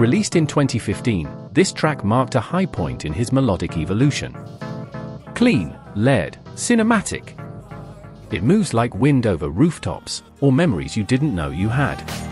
Released in 2015, this track marked a high point in his melodic evolution. Clean, layered, cinematic. It moves like wind over rooftops, or memories you didn't know you had.